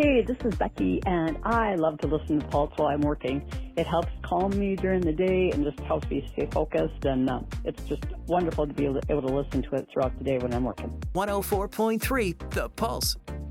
Hey, this is Becky, and I love to listen to Pulse while I'm working. It helps calm me during the day and just helps me stay focused, and it's just wonderful to be able to listen to it throughout the day when I'm working. 104.3 The Pulse.